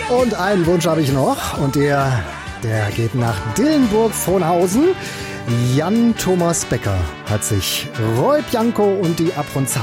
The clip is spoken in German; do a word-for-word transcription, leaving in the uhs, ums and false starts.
Und einen Wunsch habe ich noch und der, der geht nach Dillenburg-Vonhausen. Jan Thomas Becker hat sich Roy Bianco und die Abronzal